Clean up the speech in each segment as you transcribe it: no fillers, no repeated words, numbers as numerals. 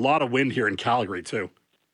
lot of wind here in Calgary, too.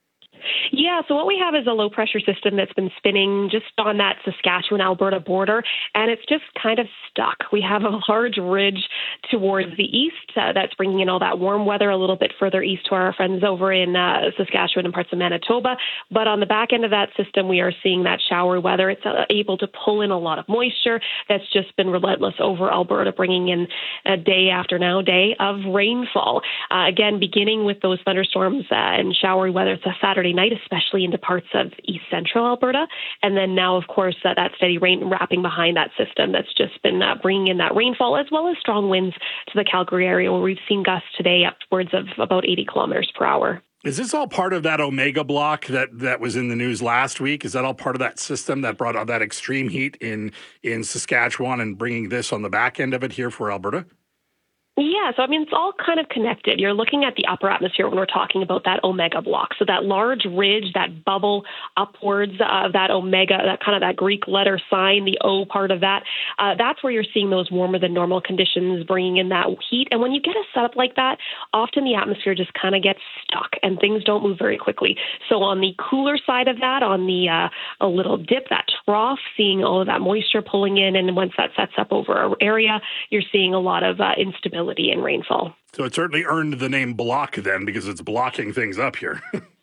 Yeah, so what we have is a low pressure system that's been spinning just on that Saskatchewan-Alberta border, and it's just kind of stuck. We have a large ridge towards the east that's bringing in all that warm weather a little bit further east to our friends over in Saskatchewan and parts of Manitoba. But on the back end of that system, we are seeing that showery weather. It's able to pull in a lot of moisture that's just been relentless over Alberta, bringing in day after now day of rainfall. Again, beginning with those thunderstorms and showery weather. It's a Saturday night, especially into parts of east central Alberta. And then now, of course, that steady rain wrapping behind that system that's just been bringing in that rainfall, as well as strong winds to the Calgary area, where we've seen gusts today upwards of about 80 kilometers per hour. Is this all part of that Omega block that was in the news last week? Is that all part of that system that brought on that extreme heat in Saskatchewan and bringing this on the back end of it here for Alberta? Yeah, so I mean, it's all kind of connected. You're looking at the upper atmosphere when we're talking about that Omega block. So that large ridge, that bubble upwards of that Omega, that kind of that Greek letter sign, the O part of that, that's where you're seeing those warmer than normal conditions bringing in that heat. And when you get a setup like that, often the atmosphere just kind of gets stuck and things don't move very quickly. So on the cooler side of that, on the a little dip, that trough, seeing all of that moisture pulling in, and once that sets up over our area, you're seeing a lot of instability in rainfall. So it certainly earned the name block then, because it's blocking things up here.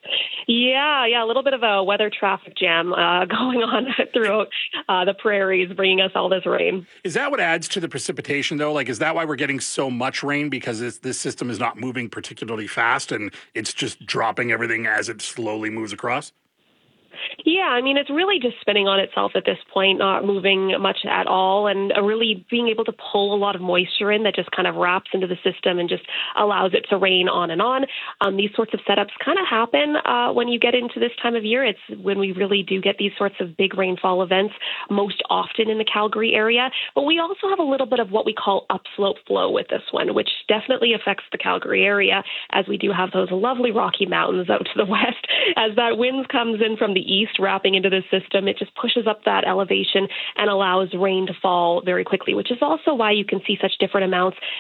Yeah, a little bit of a weather traffic jam going on throughout the prairies, bringing us all this rain. Is that what adds to the precipitation, though? Like, is that why we're getting so much rain? Because this system is not moving particularly fast, and it's just dropping everything as it slowly moves across? Yeah, I mean, it's really just spinning on itself at this point, not moving much at all, and really being able to pull a lot of moisture in that just kind of wraps into the system and just allows it to rain on and on. These sorts of setups kind of happen when you get into this time of year. It's when we really do get these sorts of big rainfall events, most often in the Calgary area. But we also have a little bit of what we call upslope flow with this one, which definitely affects the Calgary area, as we do have those lovely Rocky Mountains out to the west. As that wind comes in from the east, wrapping into the system, it just pushes up that elevation and allows rain to fall very quickly, which is also why you can see such different amounts